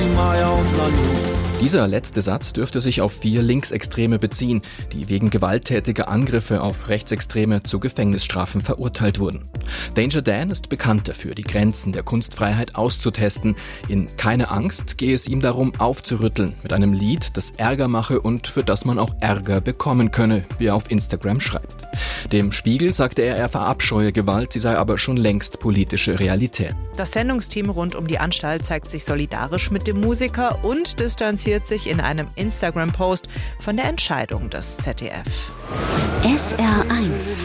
Dieser letzte Satz dürfte sich auf 4 Linksextreme beziehen, die wegen gewalttätiger Angriffe auf Rechtsextreme zu Gefängnisstrafen verurteilt wurden. Danger Dan ist bekannt dafür, die Grenzen der Kunstfreiheit auszutesten. In Keine Angst gehe es ihm darum, aufzurütteln mit einem Lied, das Ärger mache und für das man auch Ärger bekommen könne, wie er auf Instagram schreibt. Dem Spiegel sagte er verabscheue Gewalt, sie sei aber schon längst politische Realität. Das Sendungsteam rund um die Anstalt zeigt sich solidarisch mit dem Musiker und distanziert sich in einem Instagram-Post von der Entscheidung des ZDF. SR1